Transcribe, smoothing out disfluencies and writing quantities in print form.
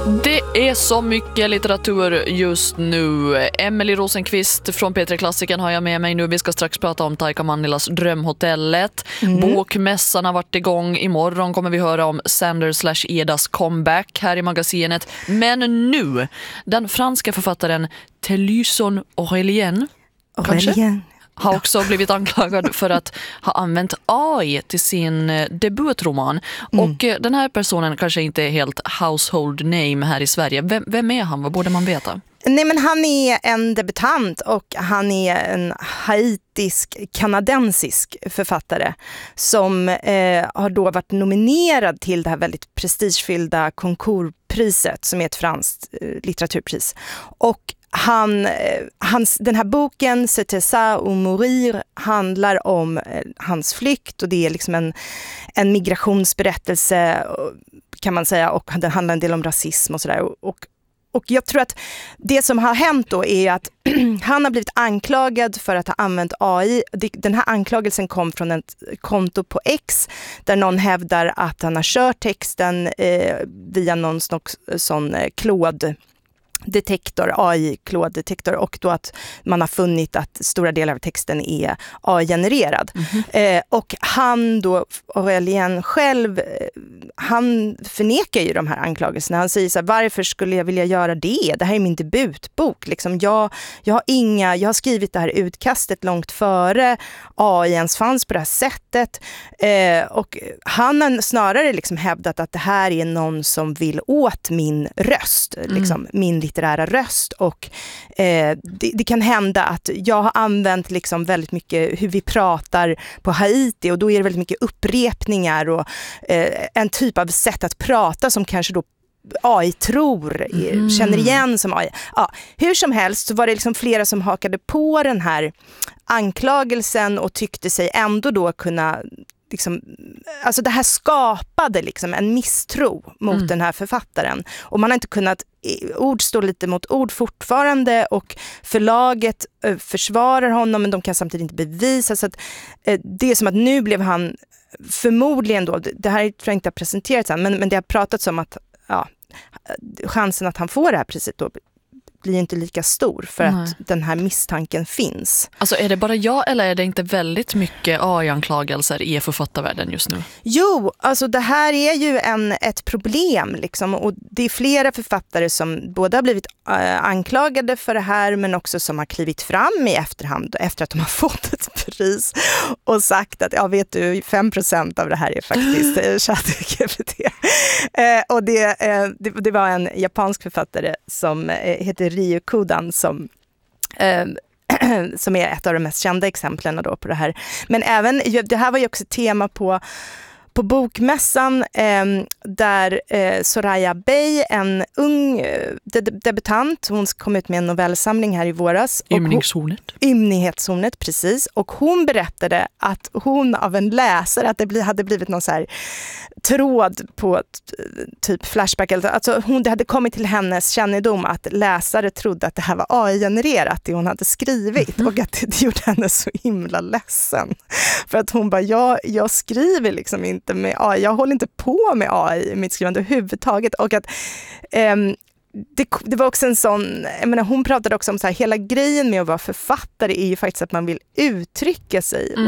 Det är så mycket litteratur just nu. Emily Rosenqvist från P3 Klassiken har jag med mig nu. Vi ska strax prata om Taika Mannilas Drömhotellet. Bokmässan har varit igång. Imorgon kommer vi höra om Sander/Edas comeback här i magasinet. Men nu, den franska författaren Théluson Aurélien har också blivit anklagad för att ha använt AI till sin debutroman. Och den här personen kanske inte är helt household name här i Sverige. Vem är han? Vad borde man veta? Nej, men han är en debutant och han är en haitisk-kanadensisk författare som har då varit nominerad till det här väldigt prestigefyllda Goncourt-priset som är ett franskt litteraturpris. Och den här boken C'était ça ou mourir handlar om hans flykt och det är liksom en migrationsberättelse kan man säga, och det handlar en del om rasism och sådär. Och jag tror att det som har hänt då är att han har blivit anklagad för att ha använt AI. Den här anklagelsen kom från ett konto på X där någon hävdar att han har kört texten via någon sån Claude-detektor, AI-Claude-detektor, och då att man har funnit att stora delar av texten är AI-genererad. Och han då, Aurélien själv, han förnekar ju de här anklagelserna. Han säger så här: varför skulle jag vilja göra det? Det här är min debutbok. Liksom, jag har skrivit det här utkastet långt före AI ens fanns på det här sättet. Och han har snarare liksom hävdat att det här är någon som vill åt min röst, liksom, min litterära röst. Och det kan hända att jag har använt liksom väldigt mycket hur vi pratar på Haiti, och då är det väldigt mycket upprepningar och en typ av sätt att prata som kanske då AI tror, känner igen som AI. Ja, hur som helst så var det liksom flera som hakade på den här anklagelsen och tyckte sig ändå då kunna liksom, alltså det här skapade liksom en misstro mot den här författaren. Och man har inte kunnat, ord står lite mot ord fortfarande, och förlaget försvarar honom, men de kan samtidigt inte bevisa. Så att det är som att nu blev han förmodligen då, det här tror jag inte har presenterats än, men det har pratats om att chansen att han får det här priset då blir inte lika stor för att den här misstanken finns. Alltså är det bara jag, eller är det inte väldigt mycket AI-anklagelser i författarvärlden just nu? Jo, alltså det här är ju ett problem liksom, och det är flera författare som både har blivit anklagade för det här, men också som har klivit fram i efterhand efter att de har fått ett pris och sagt att, ja vet du, 5% av det här är faktiskt ChatGPT. Och det var en japansk författare som heter Ryu Kodan som är ett av de mest kända exemplen då på det här. Men även, det här var ju också tema på bokmässan där Soraya Bey, en ung debutant, hon kom ut med en novellsamling här i våras. Ymnighetshornet, precis. Och hon berättade att hon av en läsare, att det hade blivit någon så här tråd på typ Flashback. Alltså det hade kommit till hennes kännedom att läsare trodde att det här var AI-genererat, det hon hade skrivit. Och att det gjorde henne så himla ledsen. För att hon bara, jag skriver liksom inte med AI. Jag håller inte på med AI i mitt skrivande överhuvudtaget. Och att det var också en sån, jag menar, hon pratade också om så här, hela grejen med att vara författare är ju faktiskt att man vill uttrycka sig.